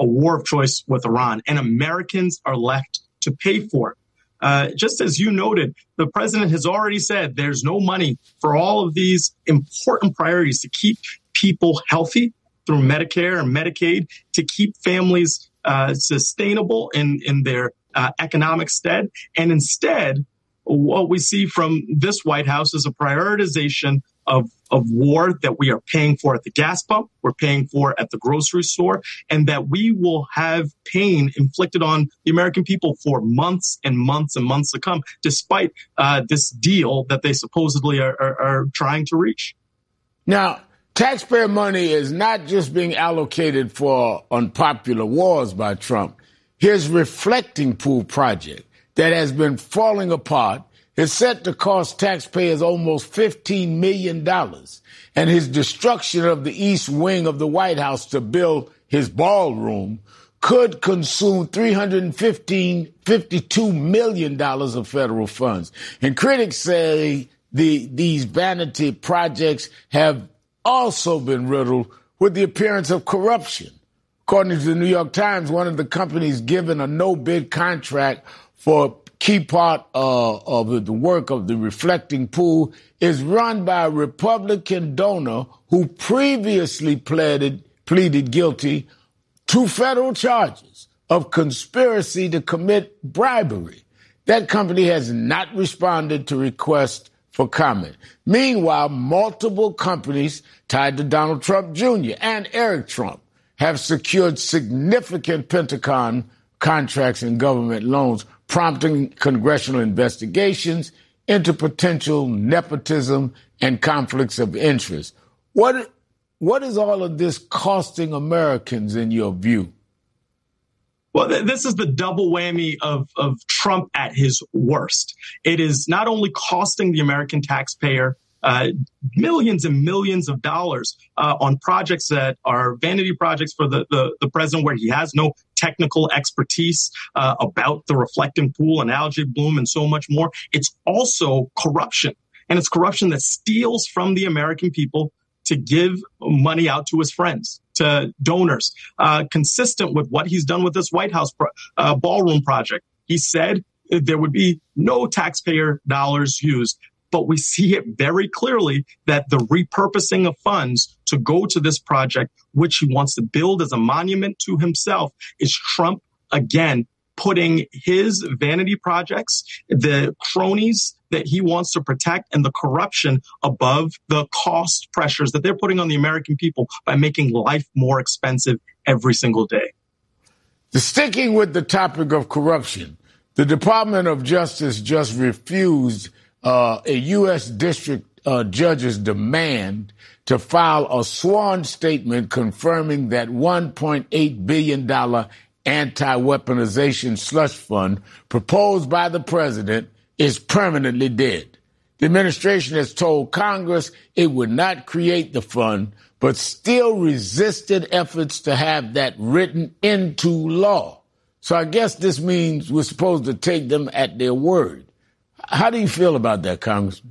war of choice with Iran, and Americans are left to pay for it. Just as you noted, the president has already said there's no money for all of these important priorities to keep people healthy through Medicare and Medicaid, to keep families sustainable in their economic stead. And instead, what we see from this White House is a prioritization of war that we are paying for at the gas pump, we're paying for at the grocery store, and that we will have pain inflicted on the American people for months and months and months to come, despite this deal that they supposedly are trying to reach. Now, taxpayer money is not just being allocated for unpopular wars by Trump. His Reflecting Pool project that has been falling apart is set to cost taxpayers almost $15 million. And his destruction of the east wing of the White House to build his ballroom could consume $52 million of federal funds. And critics say these vanity projects have also been riddled with the appearance of corruption. According to the New York Times, one of the companies given a no-bid contract for key part of the work of the Reflecting Pool is run by a Republican donor who previously pleaded guilty to federal charges of conspiracy to commit bribery. That company has not responded to requests for comment. Meanwhile, multiple companies tied to Donald Trump Jr. and Eric Trump have secured significant Pentagon contracts and government loans, prompting congressional investigations into potential nepotism and conflicts of interest. What is all of this costing Americans in your view? Well, this is the double whammy of Trump at his worst. It is not only costing the American taxpayer millions and millions of dollars on projects that are vanity projects for the president, where he has no technical expertise about the Reflecting Pool and algae bloom and so much more. It's also corruption. And it's corruption that steals from the American people to give money out to his friends, to donors, consistent with what he's done with this White House ballroom project. He said there would be no taxpayer dollars used. But we see it very clearly that the repurposing of funds to go to this project, which he wants to build as a monument to himself, is Trump, again, putting his vanity projects, the cronies that he wants to protect, and the corruption above the cost pressures that they're putting on the American people by making life more expensive every single day. Sticking with the topic of corruption, the Department of Justice just refused a U.S. district judge's demand to file a sworn statement confirming that $1.8 billion anti-weaponization slush fund proposed by the president is permanently dead. The administration has told Congress it would not create the fund, but still resisted efforts to have that written into law. So I guess this means we're supposed to take them at their word. How do you feel about that, Congressman?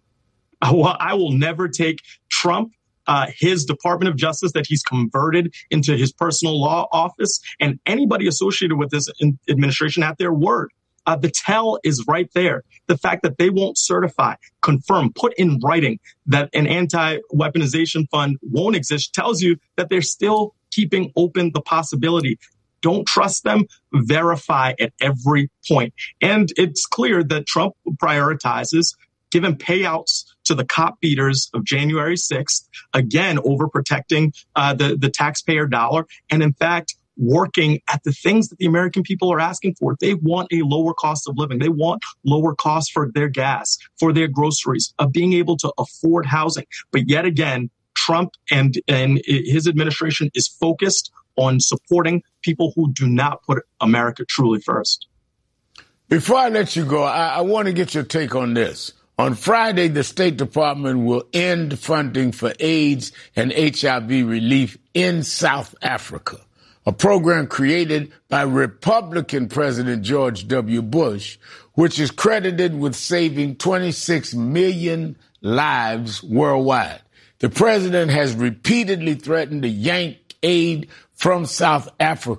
Well, I will never take Trump, his Department of Justice that he's converted into his personal law office, and anybody associated with this administration at their word. The tell is right there. The fact that they won't certify, confirm, put in writing that an anti-weaponization fund won't exist tells you that they're still keeping open the possibility. Don't trust them. Verify at every point. And it's clear that Trump prioritizes giving payouts to the cop beaters of January 6th, again, over protecting the taxpayer dollar. And in fact, working at the things that the American people are asking for. They want a lower cost of living. They want lower costs for their gas, for their groceries, of being able to afford housing. But yet again, Trump and his administration is focused on supporting people who do not put America truly first. Before I let you go, I want to get your take on this. On Friday, the State Department will end funding for AIDS and HIV relief in South Africa, a program created by Republican President George W. Bush, which is credited with saving 26 million lives worldwide. The president has repeatedly threatened to yank aid from South Africa